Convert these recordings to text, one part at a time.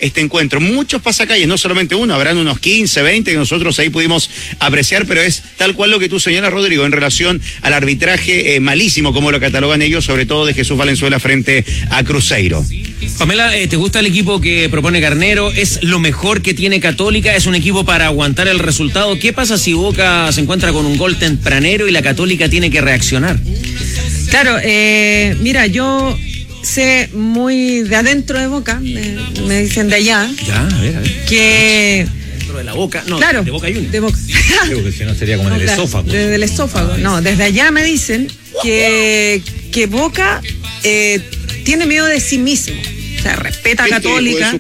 este encuentro. Muchos pasacalles, no solamente uno, habrán unos 15, 20 que nosotros ahí pudimos apreciar, pero es tal cual lo que tú señalas, Rodrigo, en relación al arbitraje malísimo, como lo catalogan ellos, sobre todo de Jesús Valenzuela frente a Cruzeiro. Pamela, ¿te gusta el equipo que propone Garnero? ¿Es lo mejor que tiene Católica? ¿Es un equipo para aguantar el resultado? ¿Qué pasa si Boca se encuentra con un gol tempranero y la Católica tiene que reaccionar? Claro, mira, yo sé muy de adentro de Boca, me dicen de allá. Ya, a ver. Que... Dentro de la Boca, no, claro, de Boca Juniors. De Boca. Creo que si no sería como en el esófago. Desde el esófago, no, desde allá me dicen que Boca tiene miedo de sí mismo. O sea, respeta a Católica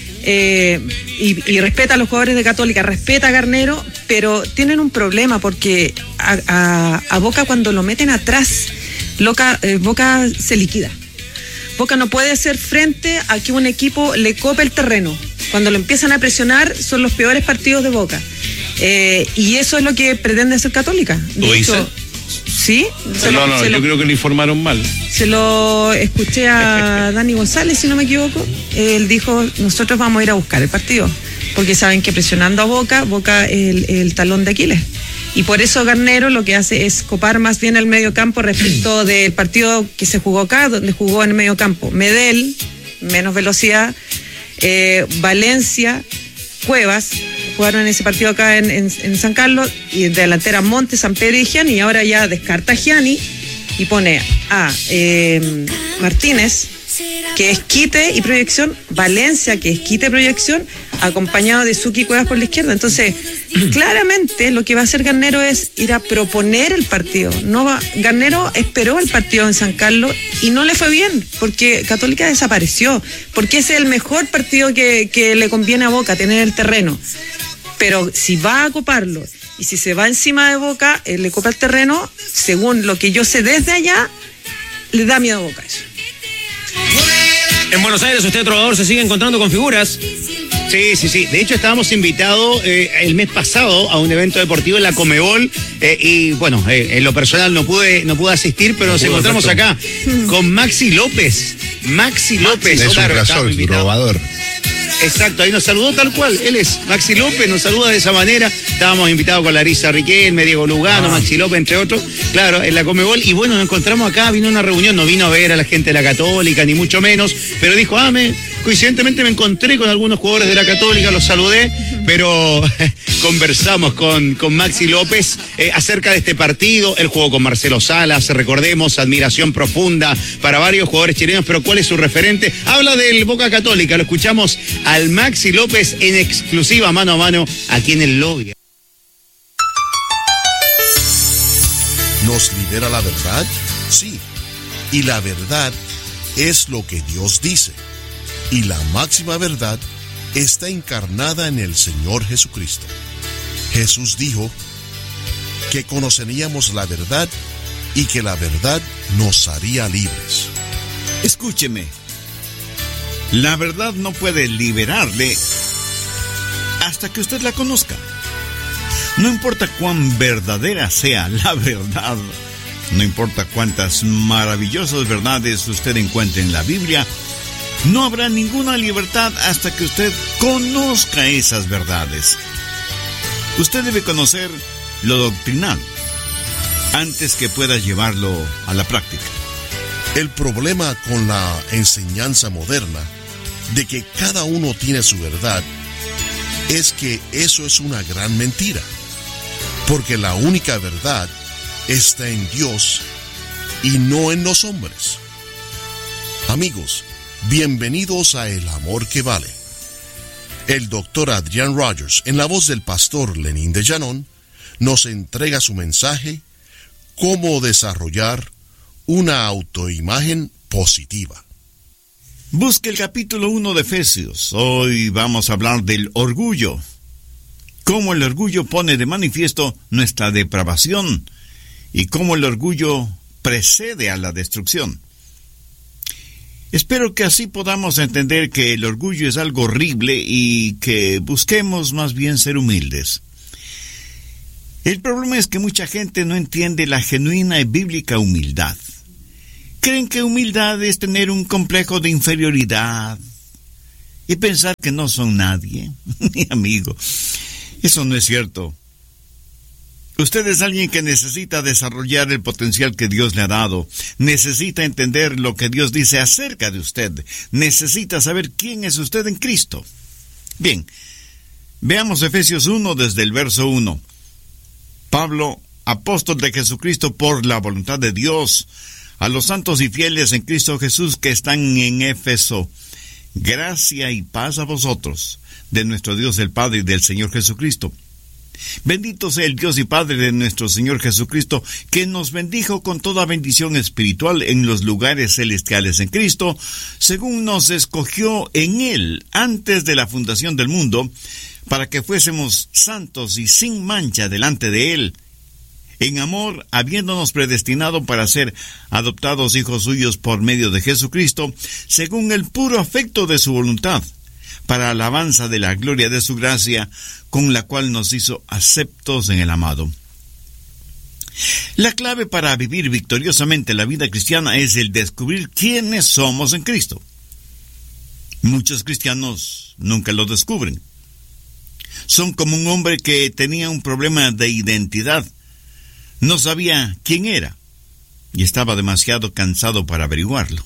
y respeta a los jugadores de Católica, respeta a Garnero, pero tienen un problema porque a Boca cuando lo meten atrás, Boca se liquida. Boca no puede hacer frente a que un equipo le cope el terreno. Cuando lo empiezan a presionar son los peores partidos de Boca. Y eso es lo que pretende hacer Católica. ¿Lo dices? Sí. Yo creo que lo informaron mal. Se lo escuché a Dani González, si no me equivoco. Él dijo, nosotros vamos a ir a buscar el partido, porque saben que presionando a Boca es el talón de Aquiles. Y por eso Garnero lo que hace es copar más bien el medio campo respecto del partido que se jugó acá, donde jugó en el medio campo Medel, menos velocidad, Valencia, Cuevas, jugaron en ese partido acá en San Carlos, y de delantera Montes, San Pedro y Gianni, y ahora ya descarta a Gianni y pone a Martínez, que es quite y proyección, Valencia, que es quite y proyección, acompañado de Suki Cuevas por la izquierda. Entonces, claramente lo que va a hacer Garnero es ir a proponer el partido. Garnero esperó el partido en San Carlos y no le fue bien, porque Católica desapareció, porque es el mejor partido que le conviene a Boca, tener el terreno. Pero si va a coparlo y si se va encima de Boca, le copa el terreno, según lo que yo sé desde allá, le da miedo a Boca eso. En Buenos Aires, usted, trovador, se sigue encontrando con figuras. Sí. De hecho, estábamos invitados el mes pasado a un evento deportivo en la Comebol y bueno, en lo personal no pude asistir, pero nos encontramos acá con Maxi López. Es claro, un trovador. Exacto, ahí nos saludó tal cual. Él es Maxi López, nos saluda de esa manera. Estábamos invitados con Larisa Riquelme, Diego Lugano, Maxi López, entre otros. Claro, en la Comebol. Y bueno, nos encontramos acá, vino a una reunión, no vino a ver a la gente de la Católica, ni mucho menos, pero dijo, coincidentemente me encontré con algunos jugadores de la Católica, los saludé, pero conversamos con Maxi López acerca de este partido. Él jugó con Marcelo Salas, recordemos, admiración profunda para varios jugadores chilenos, pero ¿cuál es su referente? Habla del Boca Católica, lo escuchamos al Maxi López en exclusiva, mano a mano, aquí en el lobby. ¿Nos libera la verdad? Sí. Y la verdad es lo que Dios dice. Y la máxima verdad está encarnada en el Señor Jesucristo. Jesús dijo que conoceríamos la verdad y que la verdad nos haría libres. Escúcheme. La verdad no puede liberarle hasta que usted la conozca. No importa cuán verdadera sea la verdad, no importa cuántas maravillosas verdades usted encuentre en la Biblia, no habrá ninguna libertad hasta que usted conozca esas verdades. Usted debe conocer lo doctrinal antes que pueda llevarlo a la práctica. El problema con la enseñanza moderna de que cada uno tiene su verdad es que eso es una gran mentira, porque la única verdad está en Dios y no en los hombres. Amigos, bienvenidos a El Amor que Vale. El doctor Adrián Rogers, en la voz del pastor Lenín de Llanón, nos entrega su mensaje: cómo desarrollar una autoimagen positiva. Busque el capítulo 1 de Efesios. Hoy vamos a hablar del orgullo. Cómo el orgullo pone de manifiesto nuestra depravación y cómo el orgullo precede a la destrucción. Espero que así podamos entender que el orgullo es algo horrible y que busquemos más bien ser humildes. El problema es que mucha gente no entiende la genuina y bíblica humildad. Creen que humildad es tener un complejo de inferioridad, y pensar que no son nadie. Mi amigo, eso no es cierto. Usted es alguien que necesita desarrollar el potencial que Dios le ha dado. Necesita entender lo que Dios dice acerca de usted. Necesita saber quién es usted en Cristo. Bien, veamos Efesios 1 desde el verso 1. Pablo, apóstol de Jesucristo por la voluntad de Dios, a los santos y fieles en Cristo Jesús que están en Éfeso. Gracia y paz a vosotros, de nuestro Dios el Padre y del Señor Jesucristo. Bendito sea el Dios y Padre de nuestro Señor Jesucristo, que nos bendijo con toda bendición espiritual en los lugares celestiales en Cristo, según nos escogió en Él antes de la fundación del mundo, para que fuésemos santos y sin mancha delante de Él, en amor, habiéndonos predestinado para ser adoptados hijos suyos por medio de Jesucristo, según el puro afecto de su voluntad, para alabanza de la gloria de su gracia, con la cual nos hizo aceptos en el amado. La clave para vivir victoriosamente la vida cristiana es el descubrir quiénes somos en Cristo. Muchos cristianos nunca lo descubren. Son como un hombre que tenía un problema de identidad. No sabía quién era y estaba demasiado cansado para averiguarlo.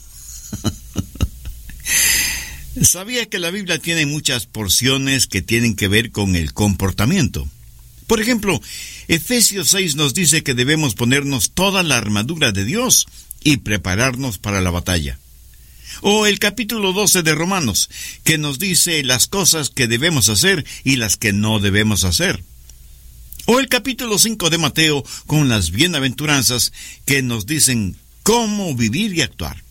Sabía que la Biblia tiene muchas porciones que tienen que ver con el comportamiento. Por ejemplo, Efesios 6 nos dice que debemos ponernos toda la armadura de Dios y prepararnos para la batalla. O el capítulo 12 de Romanos, que nos dice las cosas que debemos hacer y las que no debemos hacer. O el capítulo 5 de Mateo, con las bienaventuranzas que nos dicen cómo vivir y actuar.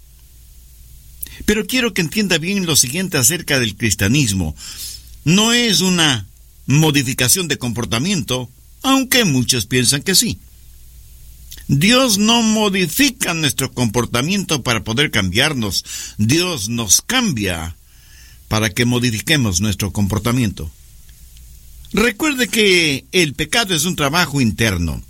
Pero quiero que entienda bien lo siguiente acerca del cristianismo. No es una modificación de comportamiento, aunque muchos piensan que sí. Dios no modifica nuestro comportamiento para poder cambiarnos. Dios nos cambia para que modifiquemos nuestro comportamiento. Recuerde que el pecado es un trabajo interno.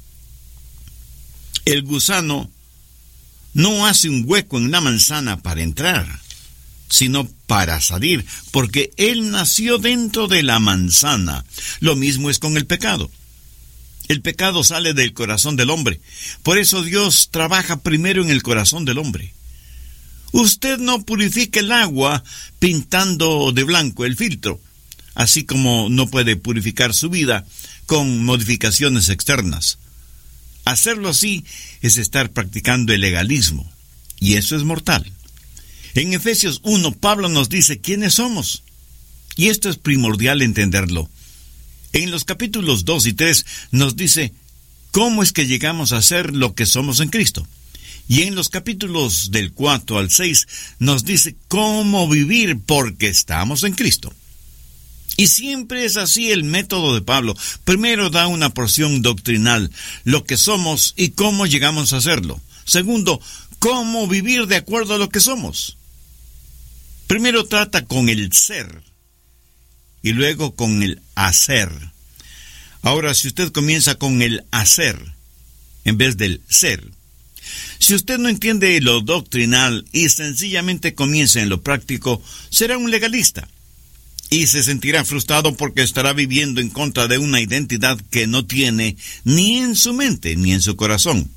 El gusano no hace un hueco en la manzana para entrar, sino para salir, porque él nació dentro de la manzana. Lo mismo es con el pecado. El pecado sale del corazón del hombre. Por eso Dios trabaja primero en el corazón del hombre. Usted no purifica el agua pintando de blanco el filtro, así como no puede purificar su vida con modificaciones externas. Hacerlo así es estar practicando el legalismo, y eso es mortal. En Efesios 1, Pablo nos dice quiénes somos, y esto es primordial entenderlo. En los capítulos 2 y 3 nos dice cómo es que llegamos a ser lo que somos en Cristo. Y en los capítulos del 4 al 6 nos dice cómo vivir porque estamos en Cristo. Y siempre es así el método de Pablo. Primero da una porción doctrinal, lo que somos y cómo llegamos a hacerlo. Segundo, cómo vivir de acuerdo a lo que somos. Primero trata con el ser y luego con el hacer. Ahora, si usted comienza con el hacer en vez del ser, si usted no entiende lo doctrinal y sencillamente comienza en lo práctico, será un legalista. Y se sentirá frustrado porque estará viviendo en contra de una identidad que no tiene ni en su mente ni en su corazón.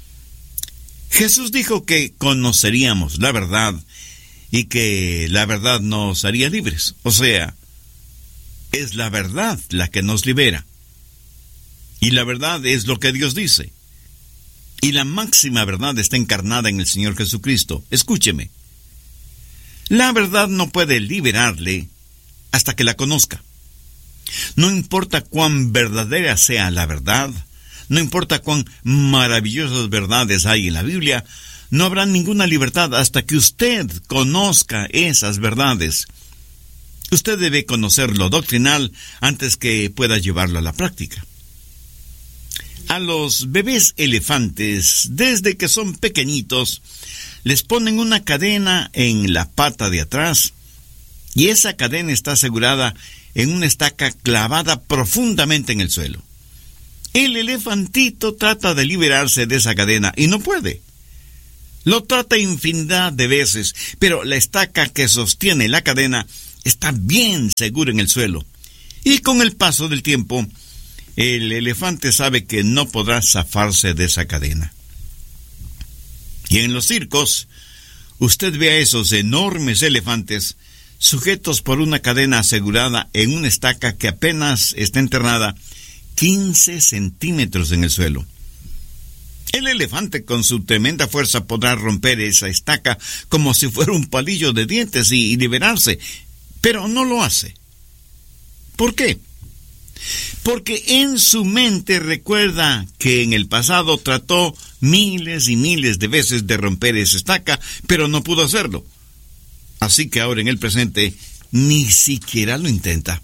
Jesús dijo que conoceríamos la verdad y que la verdad nos haría libres. O sea, es la verdad la que nos libera. Y la verdad es lo que Dios dice. Y la máxima verdad está encarnada en el Señor Jesucristo. Escúcheme. La verdad no puede liberarle hasta que la conozca. No importa cuán verdadera sea la verdad, no importa cuán maravillosas verdades hay en la Biblia, no habrá ninguna libertad hasta que usted conozca esas verdades. Usted debe conocer lo doctrinal antes que pueda llevarlo a la práctica. A los bebés elefantes, desde que son pequeñitos, les ponen una cadena en la pata de atrás, y esa cadena está asegurada en una estaca clavada profundamente en el suelo. El elefantito trata de liberarse de esa cadena y no puede. Lo trata infinidad de veces, pero la estaca que sostiene la cadena está bien seguro en el suelo. Y con el paso del tiempo, el elefante sabe que no podrá zafarse de esa cadena. Y en los circos, usted ve a esos enormes elefantes sujetos por una cadena asegurada en una estaca que apenas está enterrada 15 centímetros en el suelo. El elefante con su tremenda fuerza podrá romper esa estaca como si fuera un palillo de dientes y liberarse, pero no lo hace. ¿Por qué? Porque en su mente recuerda que en el pasado trató miles y miles de veces de romper esa estaca, pero no pudo hacerlo. Así que ahora en el presente ni siquiera lo intenta.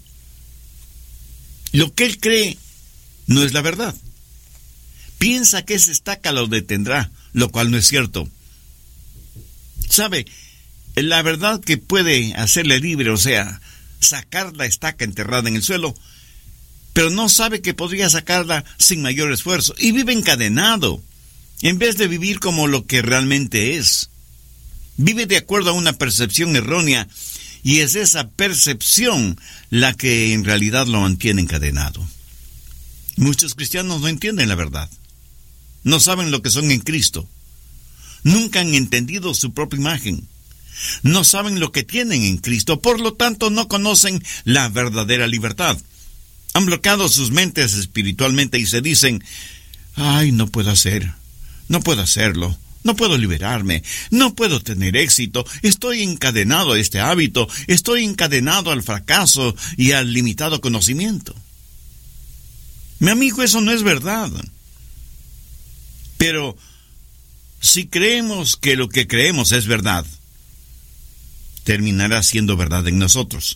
Lo que él cree no es la verdad. Piensa que esa estaca lo detendrá, lo cual no es cierto. ¿Sabe? La verdad que puede hacerle libre, o sea, sacar la estaca enterrada en el suelo, pero no sabe que podría sacarla sin mayor esfuerzo, y vive encadenado, en vez de vivir como lo que realmente es. Vive de acuerdo a una percepción errónea, y es esa percepción la que en realidad lo mantiene encadenado. Muchos cristianos no entienden la verdad. No saben lo que son en Cristo. Nunca han entendido su propia imagen. No saben lo que tienen en Cristo, por lo tanto no conocen la verdadera libertad. Han bloqueado sus mentes espiritualmente y se dicen: ay, no puedo hacerlo, no puedo liberarme, no puedo tener éxito, estoy encadenado a este hábito, estoy encadenado al fracaso y al limitado conocimiento. Mi amigo, eso no es verdad. Pero si creemos que lo que creemos es verdad, terminará siendo verdad en nosotros.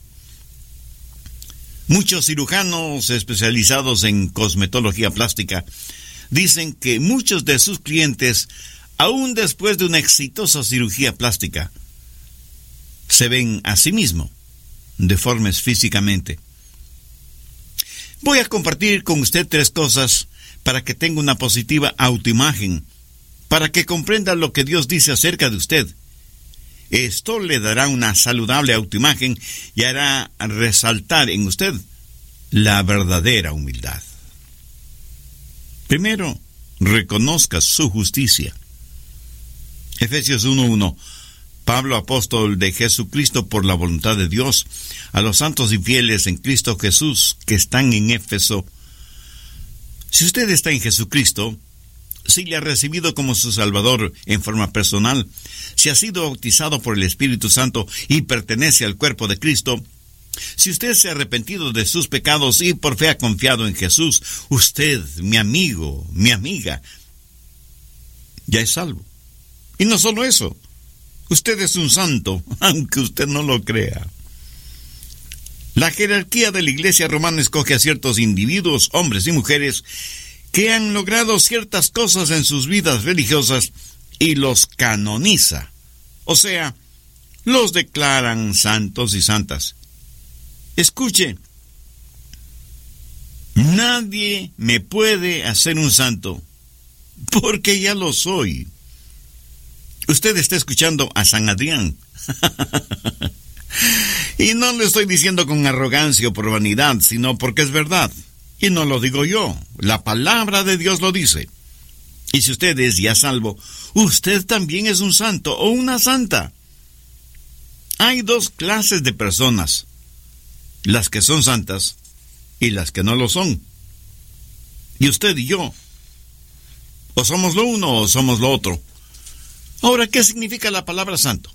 Muchos cirujanos especializados en cosmetología plástica dicen que muchos de sus clientes, aún después de una exitosa cirugía plástica, se ven a sí mismos deformes físicamente. Voy a compartir con usted 3 cosas para que tenga una positiva autoimagen, para que comprenda lo que Dios dice acerca de usted. Esto le dará una saludable autoimagen y hará resaltar en usted la verdadera humildad. Primero, reconozca su justicia. Efesios 1:1. Pablo, apóstol de Jesucristo por la voluntad de Dios, a los santos y fieles en Cristo Jesús que están en Éfeso. Si usted está en Jesucristo, si le ha recibido como su Salvador en forma personal, si ha sido bautizado por el Espíritu Santo y pertenece al cuerpo de Cristo, si usted se ha arrepentido de sus pecados y por fe ha confiado en Jesús, usted, mi amigo, mi amiga, ya es salvo. Y no solo eso, usted es un santo, aunque usted no lo crea. La jerarquía de la Iglesia romana escoge a ciertos individuos, hombres y mujeres, que han logrado ciertas cosas en sus vidas religiosas y los canoniza. O sea, los declaran santos y santas. Escuche, nadie me puede hacer un santo, porque ya lo soy. Usted está escuchando a San Adrián. Y no lo estoy diciendo con arrogancia o por vanidad, sino porque es verdad. Y no lo digo yo, la palabra de Dios lo dice. Y si usted es ya salvo, usted también es un santo o una santa. Hay 2 clases de personas: las que son santas y las que no lo son. Y usted y yo, o somos lo uno o somos lo otro. Ahora, ¿qué significa la palabra santo?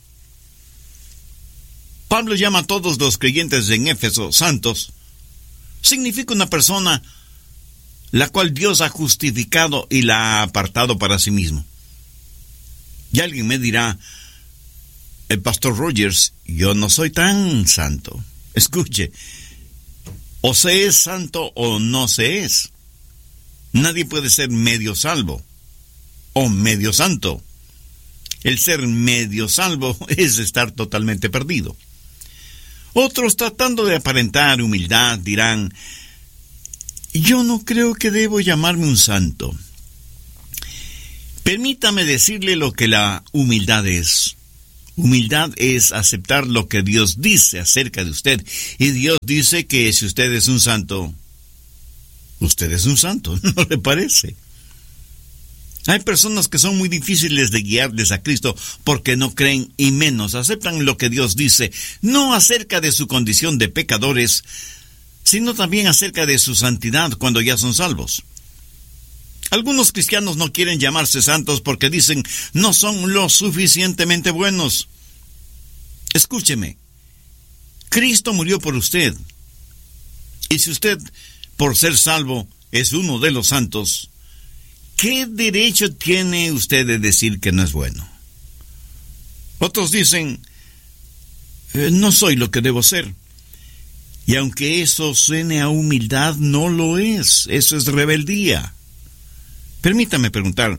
Pablo llama a todos los creyentes en Éfeso santos. Significa una persona la cual Dios ha justificado y la ha apartado para sí mismo. Y alguien me dirá: el pastor Rogers, yo no soy tan santo. Escuche, o se es santo o no se es. Nadie puede ser medio salvo o medio santo. El ser medio salvo es estar totalmente perdido. Otros, tratando de aparentar humildad, dirán: yo no creo que debo llamarme un santo. Permítame decirle lo que la humildad es. Humildad es aceptar lo que Dios dice acerca de usted. Y Dios dice que si usted es un santo, usted es un santo, ¿no le parece? Hay personas que son muy difíciles de guiarles a Cristo porque no creen y menos aceptan lo que Dios dice, no acerca de su condición de pecadores, sino también acerca de su santidad cuando ya son salvos. Algunos cristianos no quieren llamarse santos porque dicen no son lo suficientemente buenos. Escúcheme, Cristo murió por usted. Y si usted, por ser salvo, es uno de los santos, ¿qué derecho tiene usted de decir que no es bueno? Otros dicen, no soy lo que debo ser. Y aunque eso suene a humildad, no lo es. Eso es rebeldía. Permítame preguntar,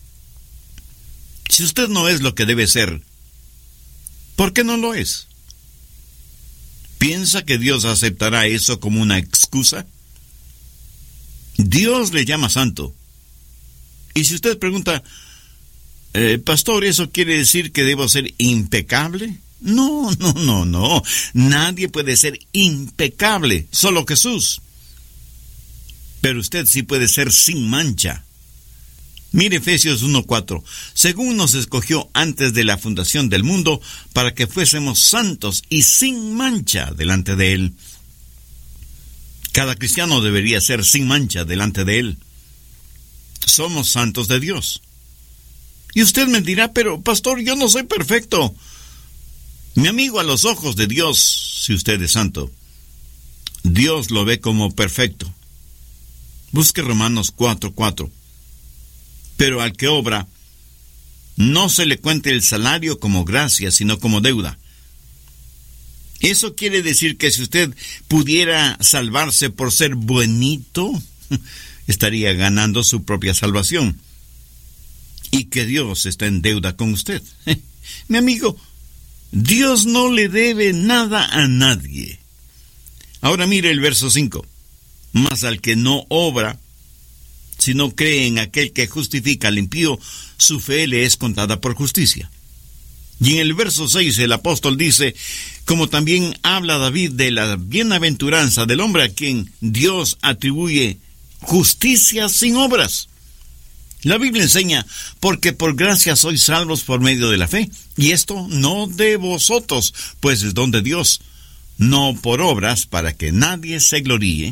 si usted no es lo que debe ser, ¿por qué no lo es? ¿Piensa que Dios aceptará eso como una excusa? Dios le llama santo. Y si usted pregunta, pastor, ¿eso quiere decir que debo ser impecable? No. Nadie puede ser impecable, solo Jesús. Pero usted sí puede ser sin mancha. Mire Efesios 1:4. Según nos escogió antes de la fundación del mundo, para que fuésemos santos y sin mancha delante de Él. Cada cristiano debería ser sin mancha delante de Él. Somos santos de Dios. Y usted me dirá, pero pastor, yo no soy perfecto. Mi amigo, a los ojos de Dios, si usted es santo, Dios lo ve como perfecto. Busque Romanos 4:4. Pero al que obra, no se le cuente el salario como gracia, sino como deuda. Eso quiere decir que si usted pudiera salvarse por ser buenito, estaría ganando su propia salvación. Y que Dios está en deuda con usted. Mi amigo, Dios no le debe nada a nadie. Ahora mire el verso 5. Mas al que no obra, si no cree en aquel que justifica al impío, su fe le es contada por justicia. Y en el verso 6 el apóstol dice, como también habla David de la bienaventuranza del hombre a quien Dios atribuye justicia sin obras. La Biblia enseña, porque por gracia sois salvos por medio de la fe, y esto no de vosotros, pues es don de Dios, no por obras, para que nadie se gloríe.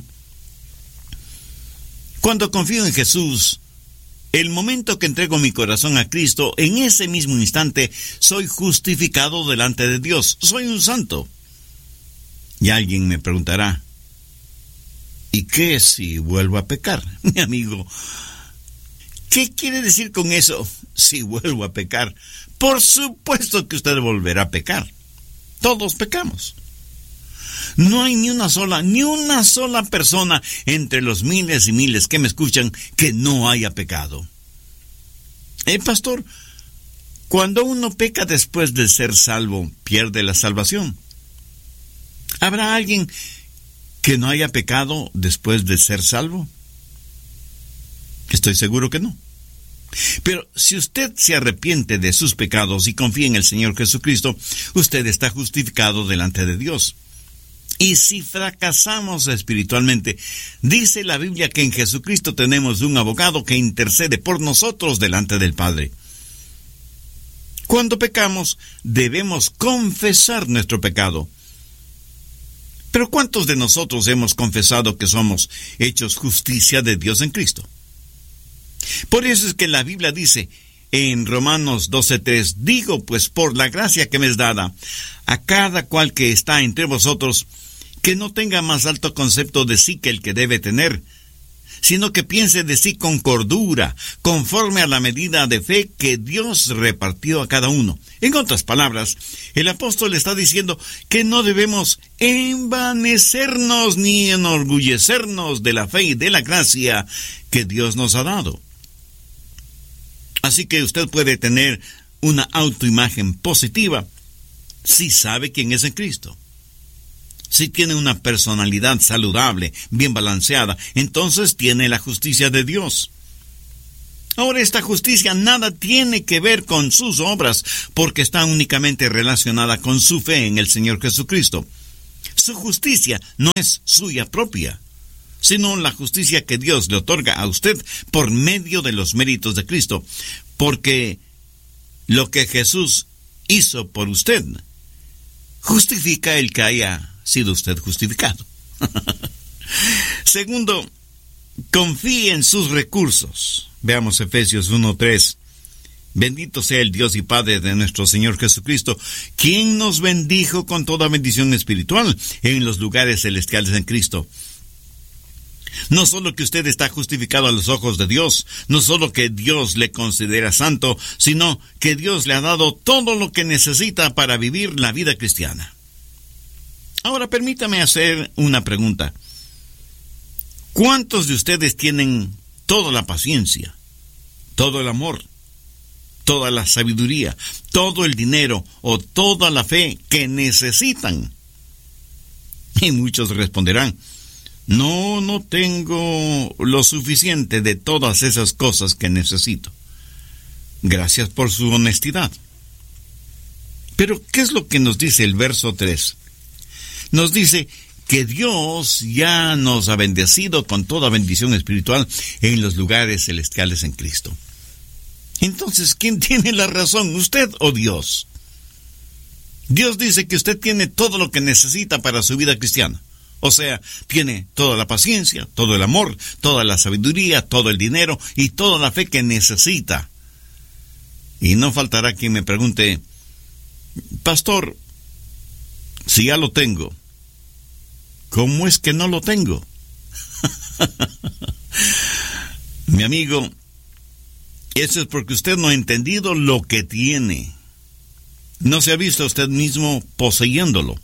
Cuando confío en Jesús, el momento que entrego mi corazón a Cristo, en ese mismo instante soy justificado delante de Dios. Soy un santo. Y alguien me preguntará, ¿y qué si vuelvo a pecar? Mi amigo, ¿qué quiere decir con eso? Si vuelvo a pecar. Por supuesto que usted volverá a pecar. Todos pecamos. No hay ni una sola persona entre los miles y miles que me escuchan que no haya pecado. Pastor, cuando uno peca después de ser salvo, pierde la salvación. ¿Habrá alguien que no haya pecado después de ser salvo? Estoy seguro que no. Pero si usted se arrepiente de sus pecados y confía en el Señor Jesucristo, usted está justificado delante de Dios. Y si fracasamos espiritualmente, dice la Biblia que en Jesucristo tenemos un abogado que intercede por nosotros delante del Padre. Cuando pecamos, debemos confesar nuestro pecado. Pero ¿cuántos de nosotros hemos confesado que somos hechos justicia de Dios en Cristo? Por eso es que la Biblia dice en Romanos 12:3, digo pues por la gracia que me es dada a cada cual que está entre vosotros, que no tenga más alto concepto de sí que el que debe tener, sino que piense de sí con cordura, conforme a la medida de fe que Dios repartió a cada uno. En otras palabras, el apóstol está diciendo que no debemos envanecernos ni enorgullecernos de la fe y de la gracia que Dios nos ha dado. Así que usted puede tener una autoimagen positiva si sabe quién es en Cristo. Si tiene una personalidad saludable, bien balanceada, entonces tiene la justicia de Dios. Ahora, esta justicia nada tiene que ver con sus obras, porque está únicamente relacionada con su fe en el Señor Jesucristo. Su justicia no es suya propia, sino la justicia que Dios le otorga a usted por medio de los méritos de Cristo, porque lo que Jesús hizo por usted justifica el que haya sido usted justificado. Segundo, confíe en sus recursos. Veamos Efesios 1:3. Bendito sea el Dios y Padre de nuestro Señor Jesucristo, quien nos bendijo con toda bendición espiritual en los lugares celestiales en Cristo. No solo que usted está justificado a los ojos de Dios, no solo que Dios le considera santo, sino que Dios le ha dado todo lo que necesita para vivir la vida cristiana. Ahora permítame hacer una pregunta. ¿Cuántos de ustedes tienen toda la paciencia, todo el amor, toda la sabiduría, todo el dinero o toda la fe que necesitan? Y muchos responderán: no tengo lo suficiente de todas esas cosas que necesito. Gracias por su honestidad. Pero, ¿qué es lo que nos dice el verso 3? Nos dice que Dios ya nos ha bendecido con toda bendición espiritual en los lugares celestiales en Cristo. Entonces, ¿quién tiene la razón, usted o Dios? Dios dice que usted tiene todo lo que necesita para su vida cristiana. O sea, tiene toda la paciencia, todo el amor, toda la sabiduría, todo el dinero y toda la fe que necesita. Y no faltará quien me pregunte: pastor, si ya lo tengo, ¿cómo es que no lo tengo? Mi amigo, eso es porque usted no ha entendido lo que tiene. No se ha visto a usted mismo poseyéndolo.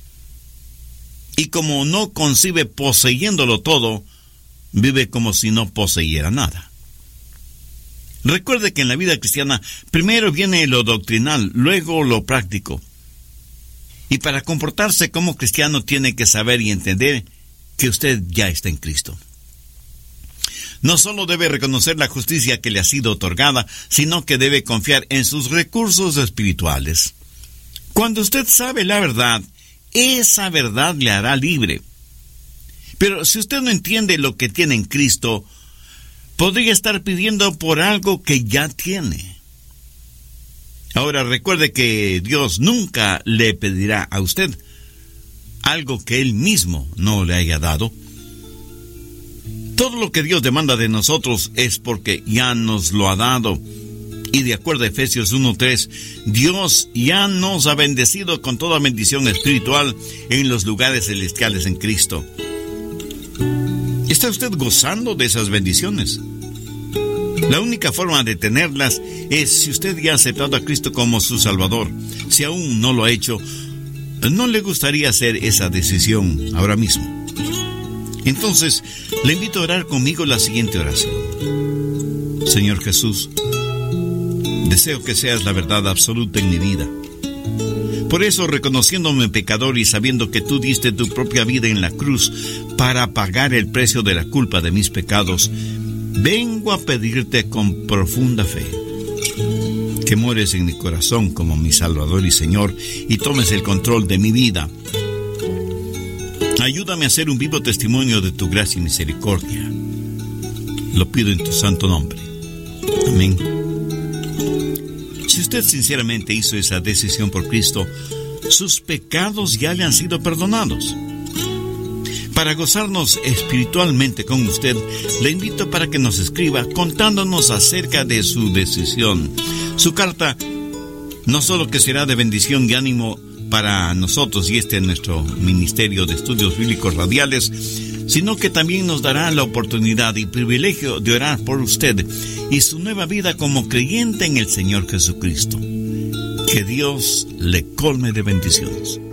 Y como no concibe poseyéndolo todo, vive como si no poseyera nada. Recuerde que en la vida cristiana primero viene lo doctrinal, luego lo práctico. Y para comportarse como cristiano tiene que saber y entender que usted ya está en Cristo. No solo debe reconocer la justicia que le ha sido otorgada, sino que debe confiar en sus recursos espirituales. Cuando usted sabe la verdad, esa verdad le hará libre. Pero si usted no entiende lo que tiene en Cristo, podría estar pidiendo por algo que ya tiene. Ahora recuerde que Dios nunca le pedirá a usted algo que Él mismo no le haya dado. Todo lo que Dios demanda de nosotros es porque ya nos lo ha dado. Y de acuerdo a Efesios 1:3, Dios ya nos ha bendecido con toda bendición espiritual en los lugares celestiales en Cristo. ¿Está usted gozando de esas bendiciones? La única forma de tenerlas es si usted ya ha aceptado a Cristo como su Salvador. Si aún no lo ha hecho, ¿no le gustaría hacer esa decisión ahora mismo? Entonces, le invito a orar conmigo la siguiente oración. Señor Jesús, deseo que seas la verdad absoluta en mi vida. Por eso, reconociéndome pecador y sabiendo que tú diste tu propia vida en la cruz para pagar el precio de la culpa de mis pecados, vengo a pedirte con profunda fe que mueres en mi corazón como mi Salvador y Señor y tomes el control de mi vida. Ayúdame a ser un vivo testimonio de tu gracia y misericordia. Lo pido en tu santo nombre. Amén. Si usted sinceramente hizo esa decisión por Cristo, sus pecados ya le han sido perdonados. Para gozarnos espiritualmente con usted, le invito para que nos escriba contándonos acerca de su decisión. Su carta no solo que será de bendición y ánimo para nosotros y nuestro Ministerio de Estudios Bíblicos Radiales, sino que también nos dará la oportunidad y privilegio de orar por usted y su nueva vida como creyente en el Señor Jesucristo. Que Dios le colme de bendiciones.